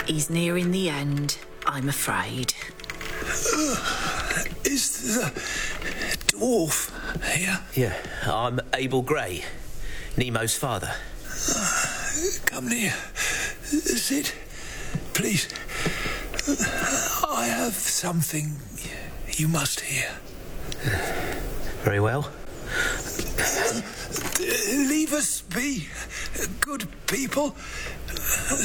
He's nearing the end, I'm afraid. Is the dwarf here? Yeah, I'm Abel Gray, Nemo's father. Come near. Sit, please. I have something you must hear. Very well. Leave us be, good people.